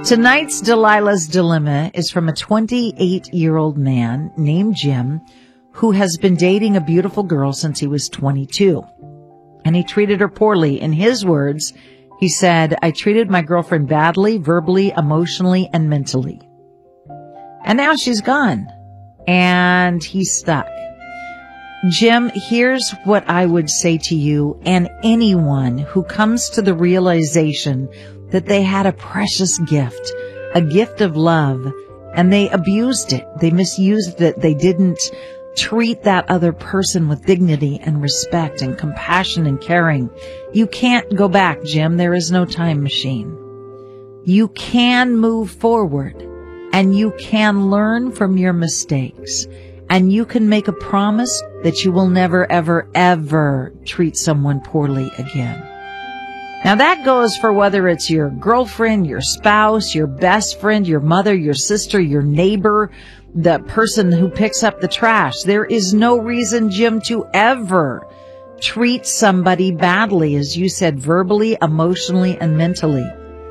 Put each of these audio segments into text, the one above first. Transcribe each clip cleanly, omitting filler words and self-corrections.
Tonight's Delilah's Dilemma is from a 28-year-old man named Jim who has been dating a beautiful girl since he was 22. And he treated her poorly. In his words, he said, "I treated my girlfriend badly, verbally, emotionally, and mentally. And now she's gone." And he's stuck. Jim, here's what I would say to you and anyone who comes to the realization that they had a precious gift, a gift of love, and they abused it. They misused it. They didn't treat that other person with dignity and respect and compassion and caring. You can't go back, Jim. There is no time machine. You can move forward, and you can learn from your mistakes, and you can make a promise that you will never, ever, ever treat someone poorly again. Now that goes for whether it's your girlfriend, your spouse, your best friend, your mother, your sister, your neighbor, the person who picks up the trash. There is no reason, Jim, to ever treat somebody badly, as you said, verbally, emotionally, and mentally.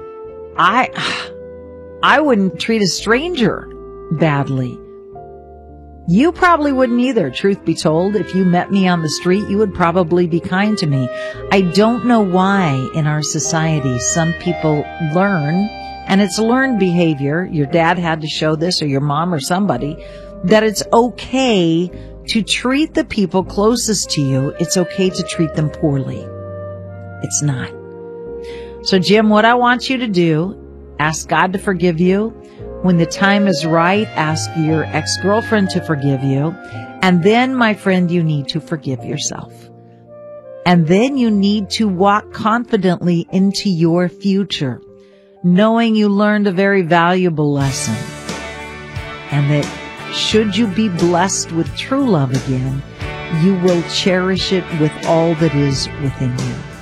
I wouldn't treat a stranger badly. You probably wouldn't either, truth be told. If you met me on the street, you would probably be kind to me. I don't know why in our society some people learn, and it's learned behavior, your dad had to show this, or your mom or somebody, that it's okay to treat the people closest to you. It's okay to treat them poorly. It's not. So, Jim, what I want you to do, ask God to forgive you. When the time is right, ask your ex-girlfriend to forgive you. And then, my friend, you need to forgive yourself. And then you need to walk confidently into your future, knowing you learned a very valuable lesson. And that should you be blessed with true love again, you will cherish it with all that is within you.